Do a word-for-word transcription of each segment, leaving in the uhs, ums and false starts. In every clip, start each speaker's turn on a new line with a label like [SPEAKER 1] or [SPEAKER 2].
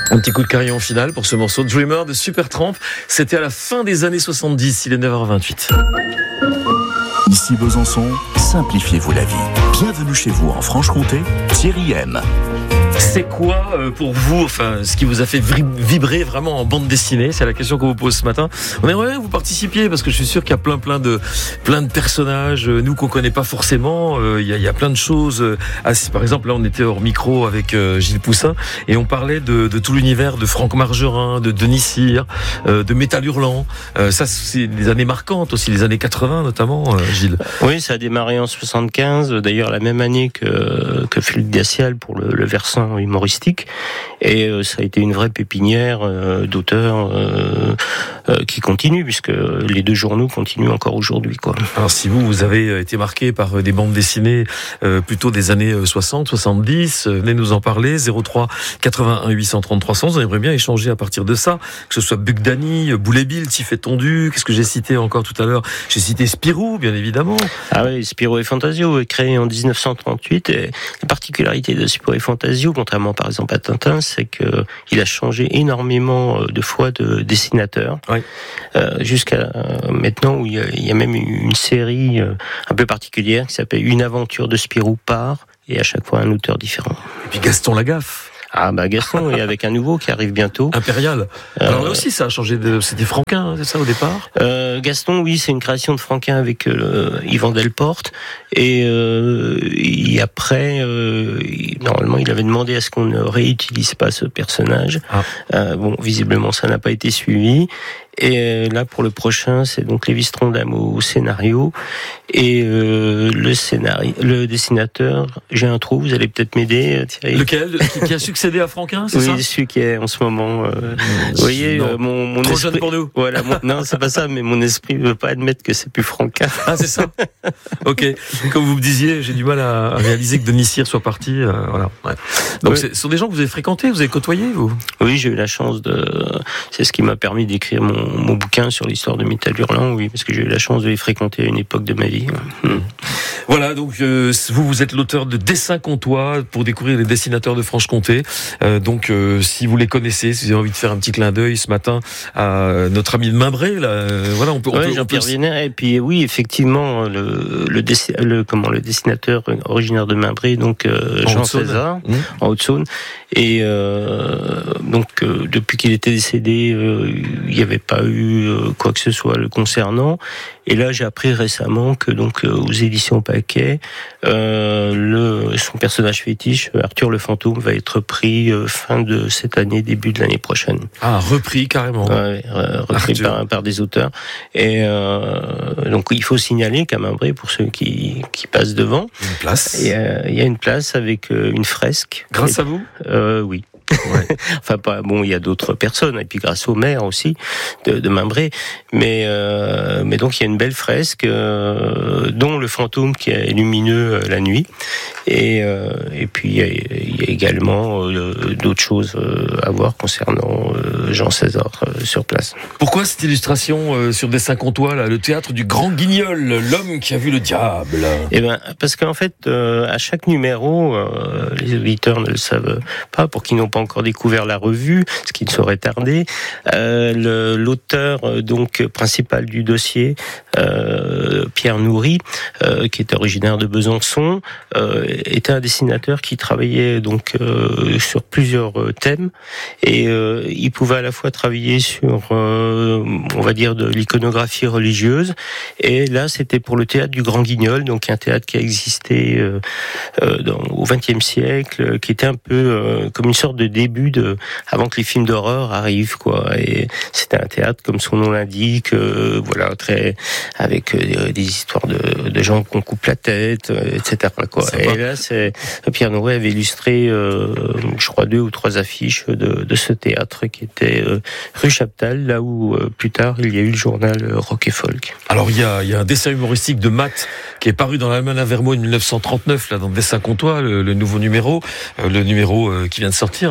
[SPEAKER 1] Un petit coup de carillon final pour ce morceau Dreamer de Supertramp. C'était à la fin des années soixante-dix, il est neuf heures vingt-huit.
[SPEAKER 2] Ici Besançon, simplifiez-vous la vie. Bienvenue chez vous en Franche-Comté, Thierry M.
[SPEAKER 1] C'est quoi euh, pour vous, enfin, ce qui vous a fait vibrer vraiment en bande dessinée? C'est la question qu'on vous pose ce matin. On aimerait bien que vous participiez parce que je suis sûr qu'il y a plein, plein de, plein de personnages, euh, nous qu'on connaît pas forcément. Euh, il y a, il y a plein de choses. Euh, ah, par exemple, là, on était hors micro avec euh, Gilles Poussin et on parlait de, de tout l'univers de Franck Margerin, de Denis Cyr, euh, de Métal Hurlant. Euh, ça, c'est des années marquantes aussi, les années quatre-vingts notamment, euh, Gilles.
[SPEAKER 3] Oui, ça a démarré en soixante-quinze, d'ailleurs la même année que que Philippe Glacial pour le, le versant humoristique, et euh, ça a été une vraie pépinière euh, d'auteurs euh, euh, qui continue, puisque les deux journaux continuent encore aujourd'hui, quoi.
[SPEAKER 1] Alors si vous, vous avez été marqué par des bandes dessinées euh, plutôt des années soixante, soixante-dix, euh, venez nous en parler, zéro trois quatre-vingt-un huit cent trente trois cents, on aimerait bien échanger à partir de ça, que ce soit Buck Danny, Boulet Bill, Tiff et Tondu, qu'est-ce que j'ai cité encore tout à l'heure? J'ai cité Spirou, bien évidemment.
[SPEAKER 3] Ah oui, Spirou et Fantasio est créé en dix-neuf cent trente-huit, et la particularité de Spirou et Fantasio, contrairement par exemple à Tintin, c'est que il a changé énormément de fois de dessinateur, oui. euh, jusqu'à maintenant où il y, a, il y a même une série un peu particulière qui s'appelle Une aventure de Spirou par, et à chaque fois un auteur différent.
[SPEAKER 1] Et puis Gaston Lagaffe.
[SPEAKER 3] Ah bah Gaston, et avec un nouveau qui arrive bientôt.
[SPEAKER 1] Impérial. Alors là aussi ça a changé de... C'était Franquin, c'est ça au départ
[SPEAKER 3] euh, Gaston, oui, c'est une création de Franquin avec euh, Yvan Delporte. Et, euh, et après, euh, normalement il avait demandé à ce qu'on ne réutilise pas ce personnage. Ah. Euh, bon, visiblement ça n'a pas été suivi. Et là, pour le prochain, c'est donc Lévi Strondam au scénario. Et euh, le scénario, le dessinateur, j'ai un trou, vous allez peut-être m'aider, Thierry.
[SPEAKER 1] Lequel? Qui a succédé à Franquin, c'est
[SPEAKER 3] oui,
[SPEAKER 1] ça?
[SPEAKER 3] Oui, celui qui est en ce moment. Euh, mmh, vous voyez, euh, mon, mon
[SPEAKER 1] trop
[SPEAKER 3] esprit,
[SPEAKER 1] jeune pour nous.
[SPEAKER 3] Voilà, mon, non, c'est pas ça, mais mon esprit ne veut pas admettre que c'est plus Franquin.
[SPEAKER 1] Ah, c'est ça. Ok. Comme vous me disiez, j'ai du mal à réaliser que Denis Cyr soit parti. Euh, voilà. Ouais. Donc, oui. Ce sont des gens que vous avez fréquentés, vous avez côtoyés, vous?
[SPEAKER 3] Oui, j'ai eu la chance de. C'est ce qui m'a permis d'écrire mon mon bouquin sur l'histoire de Métal Hurlant, oui, parce que j'ai eu la chance de les fréquenter à une époque de ma vie. Mmh.
[SPEAKER 1] Voilà, donc euh, vous, vous êtes l'auteur de Dessins Comtois pour découvrir les dessinateurs de Franche-Comté. Euh, donc, euh, si vous les connaissez, si vous avez envie de faire un petit clin d'œil ce matin à notre ami de Mainbray, là, euh, voilà, on peut.
[SPEAKER 3] Ouais, Jean-Pierre Viennet. Et puis, oui, effectivement, le, le, dessi- le comment le dessinateur originaire de Mainbray, donc euh, Jean César, mmh. en Haute-Saône. Et euh, donc, euh, depuis qu'il était décédé, euh, il n'y avait pas eu euh, quoi que ce soit le concernant. Et là, j'ai appris récemment que donc euh, aux éditions Paquet, euh, le son personnage fétiche, Arthur le fantôme, va être pris euh, fin de cette année, début de l'année prochaine.
[SPEAKER 1] Ah, repris carrément.
[SPEAKER 3] Ouais, euh, repris par, par des auteurs. Et euh, donc, il faut signaler qu'à Mainbray, pour ceux qui qui passent devant,
[SPEAKER 1] une place.
[SPEAKER 3] Il y a, il y a une place avec euh, une fresque.
[SPEAKER 1] Grâce
[SPEAKER 3] et,
[SPEAKER 1] à vous.
[SPEAKER 3] Euh, oui. Ouais. Enfin pas bon, il y a d'autres personnes et puis grâce au maire aussi de, de Mainbray, mais euh, mais donc il y a une belle fresque euh, dont le fantôme qui est lumineux euh, la nuit et euh, et puis il y a, il y a également euh, d'autres choses euh, à voir concernant euh, Jean César euh, sur place.
[SPEAKER 1] Pourquoi cette illustration euh, sur Dessins Comtois là, le théâtre du Grand Guignol, l'homme qui a vu le diable?
[SPEAKER 3] Eh ben parce qu'en fait euh, à chaque numéro, euh, les auditeurs ne le savent pas pour qui n'ont pas encore découvert la revue, ce qui ne saurait tarder. Euh, le, l'auteur euh, donc principal du dossier, euh, Pierre Nourry, euh, qui est originaire de Besançon, euh, était un dessinateur qui travaillait donc euh, sur plusieurs thèmes et euh, il pouvait à la fois travailler sur, euh, on va dire, de l'iconographie religieuse. Et là, c'était pour le théâtre du Grand Guignol, donc un théâtre qui a existé euh, euh, dans, au vingtième siècle, qui était un peu euh, comme une sorte de début de, avant que les films d'horreur arrivent, quoi. Et c'était un théâtre, comme son nom l'indique, euh, voilà, très, avec euh, des histoires de, de gens qu'on coupe la tête, euh, et cetera, quoi. Et pas. Là, c'est, Pierre Nourry avait illustré, euh, je crois, deux ou trois affiches de, de ce théâtre qui était euh, rue Chaptal, là où, euh, plus tard, il y a eu le journal Rock et Folk.
[SPEAKER 1] Alors, il y a, il y a un dessin humoristique de Matt qui est paru dans l'Almanach Vermo en dix-neuf cent trente-neuf, là, dans Dessins Comtois, le, le nouveau numéro, euh, le numéro euh, qui vient de sortir, là.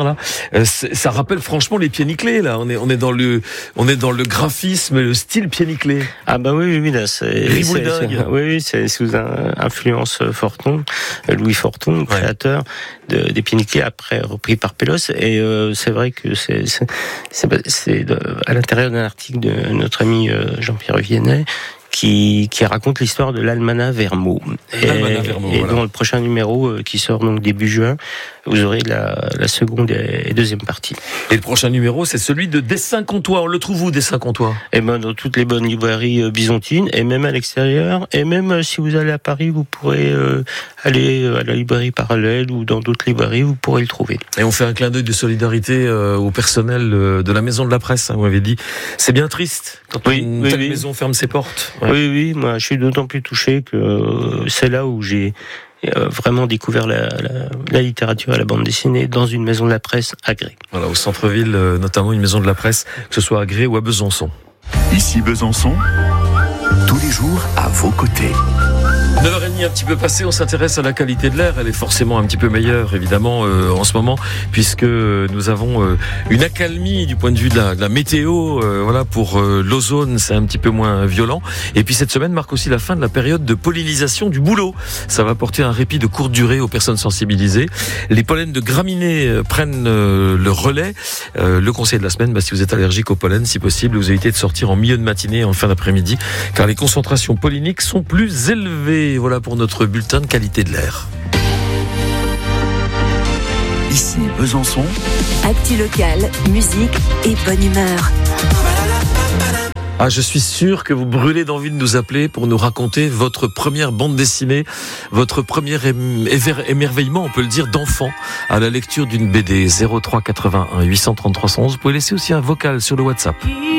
[SPEAKER 1] là. Euh, ça rappelle franchement les pieds nickelés là. On est, on est dans le, on est dans le graphisme et le style pieds nickelés.
[SPEAKER 3] Ah bah oui, oui, là c'est, c'est, c'est oui, oui, c'est sous un, influence Forton, Louis Forton, créateur ouais. de, des pieds nickelés, après repris par Pélos. Et euh, c'est vrai que c'est, c'est, c'est, c'est de, à l'intérieur d'un article de notre ami euh, Jean-Pierre Viennet. Qui, qui raconte l'histoire de l'Almanach Vermeaux. Et,
[SPEAKER 1] Vermeaux,
[SPEAKER 3] et
[SPEAKER 1] voilà.
[SPEAKER 3] dans le prochain numéro euh, qui sort donc début juin, vous aurez la, la seconde et deuxième partie.
[SPEAKER 1] Et le prochain numéro, c'est celui de Dessin Comtois. On le trouve où, Dessin Comtois ?
[SPEAKER 3] Et ben dans toutes les bonnes librairies euh, byzantines, et même à l'extérieur. Et même euh, si vous allez à Paris, vous pourrez euh, aller à la librairie Parallèle ou dans d'autres librairies, vous pourrez le trouver.
[SPEAKER 1] Et on fait un clin d'œil de solidarité euh, au personnel euh, de la Maison de la Presse. Hein, vous m'avez dit, c'est bien triste quand
[SPEAKER 3] oui,
[SPEAKER 1] une
[SPEAKER 3] oui,
[SPEAKER 1] telle
[SPEAKER 3] oui.
[SPEAKER 1] maison ferme ses portes.
[SPEAKER 3] Ouais. Oui, oui, moi je suis d'autant plus touché que euh, c'est là où j'ai euh, vraiment découvert la, la, la littérature et la bande dessinée dans une maison de la presse à Gré.
[SPEAKER 1] Voilà, au centre-ville, euh, notamment une maison de la presse, que ce soit à Gré ou à Besançon.
[SPEAKER 2] Ici Besançon, tous les jours à vos côtés.
[SPEAKER 1] neuf heures trente un petit peu passé, on s'intéresse à la qualité de l'air. Elle est forcément un petit peu meilleure, évidemment, euh, en ce moment, puisque nous avons euh, une accalmie du point de vue de la, de la météo. Euh, voilà, pour euh, l'ozone, c'est un petit peu moins violent. Et puis cette semaine marque aussi la fin de la période de pollinisation du bouleau. Ça va apporter un répit de courte durée aux personnes sensibilisées. Les pollens de graminées euh, prennent euh, le relais. Euh, le conseil de la semaine, bah, si vous êtes allergique au pollen, si possible, vous évitez de sortir en milieu de matinée et en fin d'après-midi, car les concentrations polliniques sont plus élevées. Et voilà pour notre bulletin de qualité de l'air.
[SPEAKER 2] Ici Besançon.
[SPEAKER 4] Actu locale, musique et bonne humeur.
[SPEAKER 1] Ah, je suis sûr que vous brûlez d'envie de nous appeler pour nous raconter votre première bande dessinée, votre premier émerveillement, on peut le dire, d'enfant à la lecture d'une B D. zéro trois quatre-vingt-un huit cent trente-trois cent onze. Vous pouvez laisser aussi un vocal sur le WhatsApp.